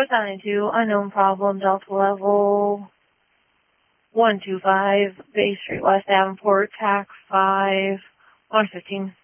92, unknown problem, Delta level 125, Bay Street, West Davenport, TAC 5, 115.